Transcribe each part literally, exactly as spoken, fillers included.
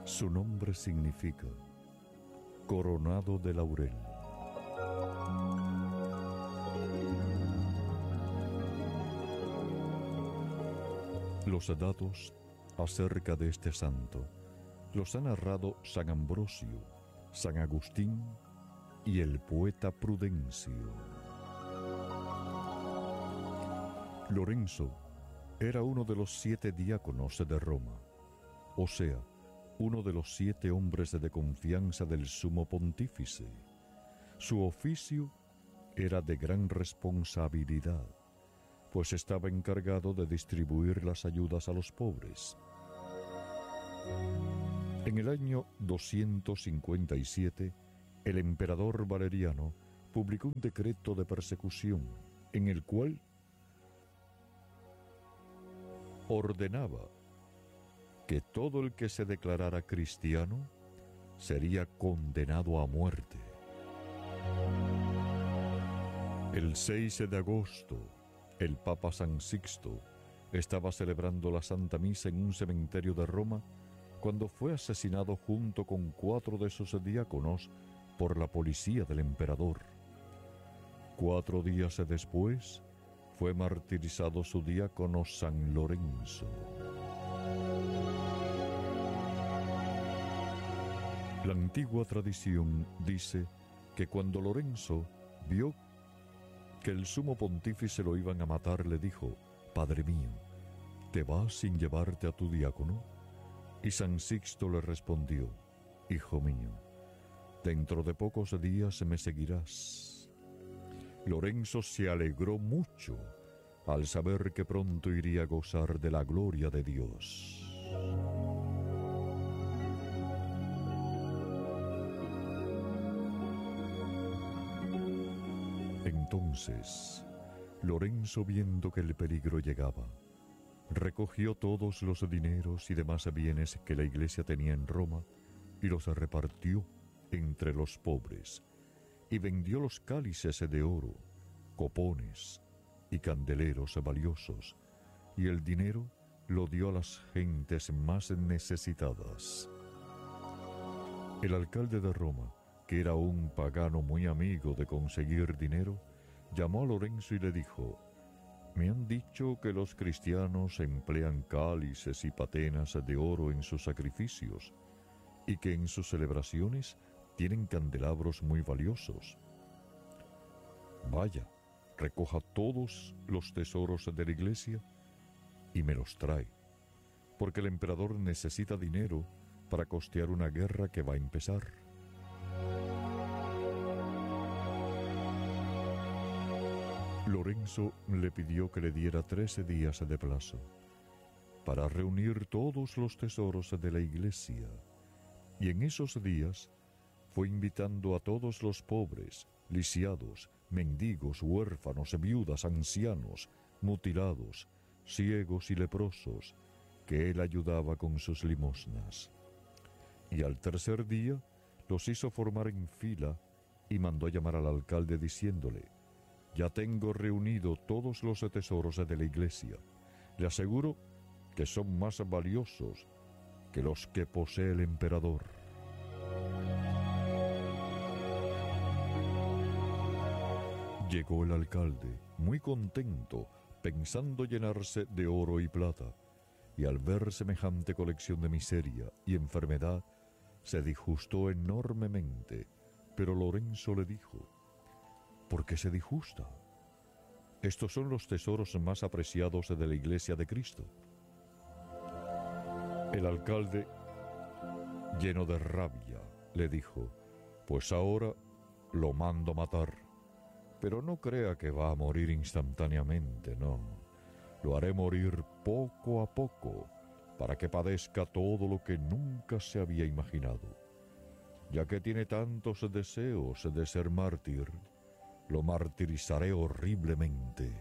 Su nombre significa coronado de laurel. Los datos acerca de este santo los ha narrado San Ambrosio, San Agustín y el poeta Prudencio. Lorenzo era uno de los siete diáconos de Roma, o sea, uno de los siete hombres de confianza del sumo pontífice. Su oficio era de gran responsabilidad, pues estaba encargado de distribuir las ayudas a los pobres. En el año doscientos cincuenta y siete, el emperador Valeriano publicó un decreto de persecución en el cual ordenaba que todo el que se declarara cristiano sería condenado a muerte. El seis de agosto, el Papa San Sixto estaba celebrando la Santa Misa en un cementerio de Roma cuando fue asesinado junto con cuatro de sus diáconos por la policía del emperador. Cuatro días después, fue martirizado su diácono San Lorenzo. La antigua tradición dice que cuando Lorenzo vio que el sumo pontífice lo iban a matar, le dijo: «Padre mío, ¿te vas sin llevarte a tu diácono?» Y San Sixto le respondió: «Hijo mío, dentro de pocos días me seguirás». Lorenzo se alegró mucho al saber que pronto iría a gozar de la gloria de Dios. Entonces, Lorenzo, viendo que el peligro llegaba, recogió todos los dineros y demás bienes que la iglesia tenía en Roma y los repartió entre los pobres, y vendió los cálices de oro, copones y candeleros valiosos, y el dinero lo dio a las gentes más necesitadas. El alcalde de Roma, que era un pagano muy amigo de conseguir dinero, llamó a Lorenzo y le dijo: «Me han dicho que los cristianos emplean cálices y patenas de oro en sus sacrificios y que en sus celebraciones tienen candelabros muy valiosos. Vaya, recoja todos los tesoros de la iglesia y me los trae, porque el emperador necesita dinero para costear una guerra que va a empezar». Lorenzo le pidió que le diera trece días de plazo para reunir todos los tesoros de la iglesia, y en esos días fue invitando a todos los pobres, lisiados, mendigos, huérfanos, viudas, ancianos, mutilados, ciegos y leprosos, que él ayudaba con sus limosnas. Y al tercer día los hizo formar en fila y mandó llamar al alcalde diciéndole: «Ya tengo reunido todos los tesoros de la iglesia. Le aseguro que son más valiosos que los que posee el emperador». Llegó el alcalde, muy contento, pensando llenarse de oro y plata, y al ver semejante colección de miseria y enfermedad, se disgustó enormemente. Pero Lorenzo le dijo: «¿Por qué se disgusta? Estos son los tesoros más apreciados de la iglesia de Cristo». El alcalde, lleno de rabia, le dijo: «Pues ahora lo mando matar, pero no crea que va a morir instantáneamente, no. Lo haré morir poco a poco, para que padezca todo lo que nunca se había imaginado. Ya que tiene tantos deseos de ser mártir, lo martirizaré horriblemente».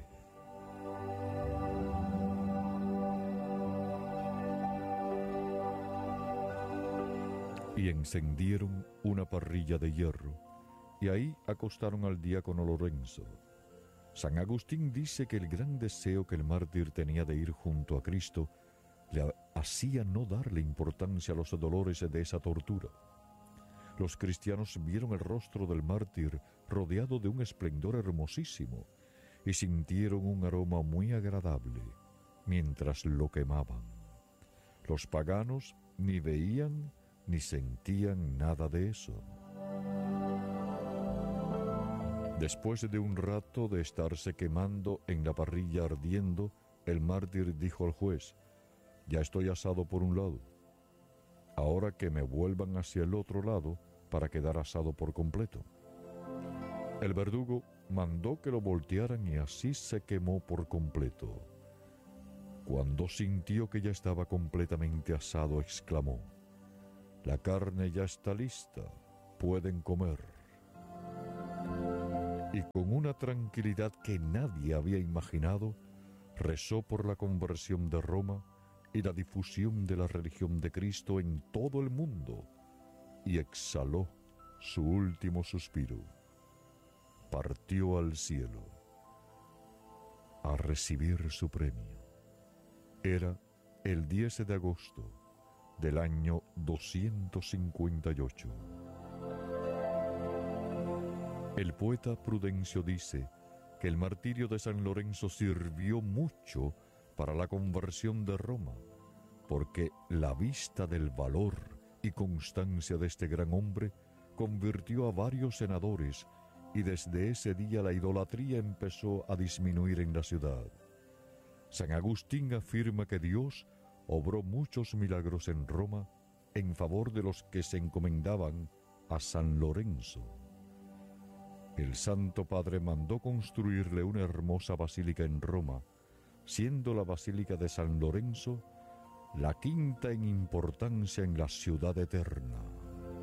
Y encendieron una parrilla de hierro, y ahí acostaron al diácono Lorenzo. San Agustín dice que el gran deseo que el mártir tenía de ir junto a Cristo le, hacía no darle importancia a los dolores de esa tortura. Los cristianos vieron el rostro del mártir rodeado de un esplendor hermosísimo y sintieron un aroma muy agradable mientras lo quemaban. Los paganos ni veían ni sentían nada de eso. Después de un rato de estarse quemando en la parrilla ardiendo, el mártir dijo al juez: «Ya estoy asado por un lado. Ahora que me vuelvan hacia el otro lado para quedar asado por completo». El verdugo mandó que lo voltearan y así se quemó por completo. Cuando sintió que ya estaba completamente asado, exclamó: «La carne ya está lista, pueden comer». Y con una tranquilidad que nadie había imaginado, rezó por la conversión de Roma y la difusión de la religión de Cristo en todo el mundo, y exhaló su último suspiro. Partió al cielo a recibir su premio. Era el diez de agosto del año doscientos cincuenta y ocho. El poeta Prudencio dice que el martirio de San Lorenzo sirvió mucho para la conversión de Roma, porque la vista del valor y constancia de este gran hombre convirtió a varios senadores, y desde ese día la idolatría empezó a disminuir en la ciudad. San Agustín afirma que Dios obró muchos milagros en Roma en favor de los que se encomendaban a San Lorenzo. El Santo Padre mandó construirle una hermosa basílica en Roma, siendo la Basílica de San Lorenzo la quinta en importancia en la ciudad eterna.